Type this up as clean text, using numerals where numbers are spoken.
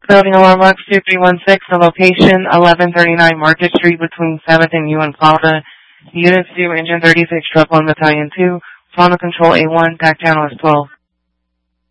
Building Alarm Box 2316, the location 1139 Market Street between 7th and U and Plaza. Unit 2, Engine 36, Truck 1, Battalion 2. Final Control A1, TAC Channel is 12.